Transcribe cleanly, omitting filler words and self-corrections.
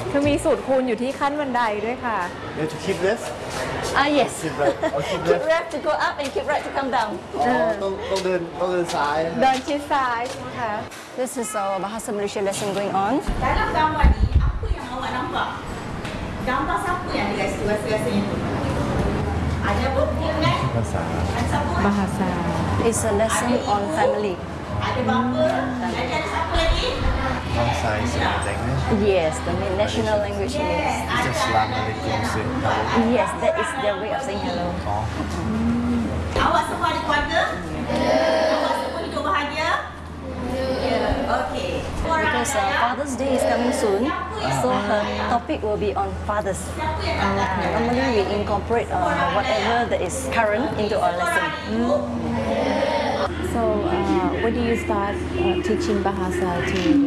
คือมีสูตรคูณอยู่ที่ขั้นบันไดด้วยค่ะ You have to keep left Yes. keep right or keep Keep left left to go up and keep right to come down. อ๋อต้องเดินซ้ายเดินชิดซ้ายใช่ไหมคะ This is our Bahasa Malaysia lesson going on. Dalam gambar ni, apa yang awak nampak? Gambar siapa yang dia rasa-rasanya tu? Ada bukti kan? ภาษา Ada siapa? บาฮาซา It's a lesson on family. Ada bapa? Jadi ada siapa lagi? น้องไซส์สีแดงไหม Yes, the national language is. It's just Assalamualaikum say hello Yes, that is their way of saying hello. อ๋อ Awak semua ada keluarga? Awak semua hidup bahagia? Okay. Because Father's Day is coming soon, so her topic will be on fathers. Normally we incorporate whatever that is current into our lesson. So when do you start teaching Bahasa to